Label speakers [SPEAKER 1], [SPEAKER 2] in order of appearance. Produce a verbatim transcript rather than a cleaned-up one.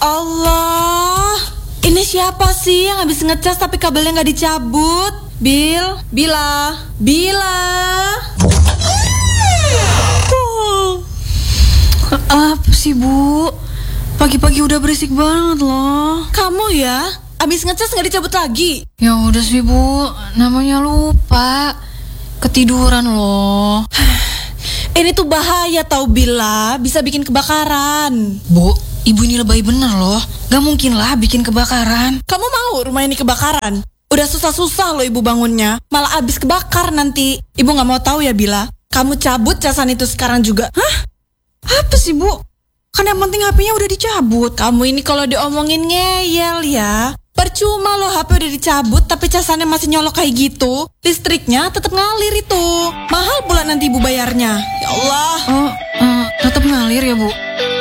[SPEAKER 1] Allah, ini siapa sih yang habis ngecas tapi kabelnya nggak dicabut? Bil, Bila, Bila. Oh.
[SPEAKER 2] Apa sih, Bu? Pagi-pagi udah berisik banget loh.
[SPEAKER 1] Kamu ya, habis ngecas nggak dicabut lagi?
[SPEAKER 2] Ya udah sih, Bu, namanya lupa. Ketiduran loh.
[SPEAKER 1] Ini tuh bahaya tau Bila, bisa bikin kebakaran.
[SPEAKER 2] Bu, ibu ini lebay bener loh. Gak mungkin lah bikin kebakaran.
[SPEAKER 1] Kamu mau rumah ini kebakaran? Udah susah-susah loh ibu bangunnya, malah abis kebakar nanti. Ibu gak mau tahu ya Bila, kamu cabut casan itu sekarang juga.
[SPEAKER 2] Hah? Apa sih, Bu? Kan yang penting H P-nya udah dicabut.
[SPEAKER 1] Kamu ini kalau diomongin ngeyel ya. Percuma loh H P udah dicabut tapi casannya masih nyolok kayak gitu. Listriknya tetap ngalir itu. Mahal pula nanti ibu bayarnya. Ya Allah.
[SPEAKER 2] Oh, uh, tetap ngalir ya, Bu?